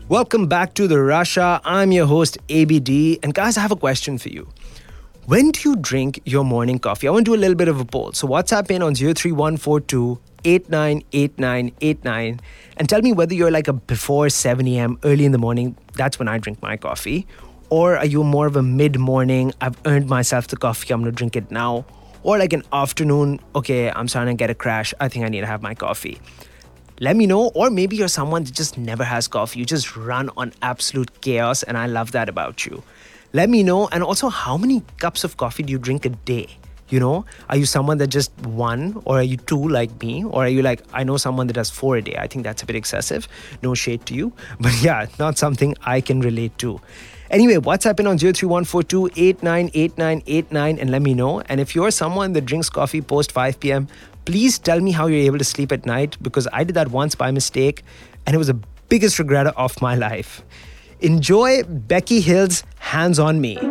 Welcome back to the Russia. I'm your host ABD, and guys, I have a question for you. When do you drink your morning coffee? I want to do a little bit of a poll. So WhatsApp in on 03142 898989 and tell me whether you're like a before 7 a.m. early in the morning. That's when I drink my coffee. Or are you more of a mid-morning, I've earned myself the coffee, I'm going to drink it now. Or like an afternoon, okay, I'm starting to get a crash, I think I need to have my coffee. Let me know. Or maybe you're someone that just never has coffee. You just run on absolute chaos, and I love that about you. Let me know. And also, how many cups of coffee do you drink a day? You know, are you someone that just one, or are you two like me? Or are you like, I know someone that does 4 a day. I think that's a bit excessive. No shade to you. But yeah, not something I can relate to. Anyway, WhatsApp in on 03142 898989 and let me know. And if you're someone that drinks coffee post 5 p.m., please tell me how you're able to sleep at night, because I did that once by mistake and it was the biggest regret of my life. Enjoy Becky Hill's Hands on Me.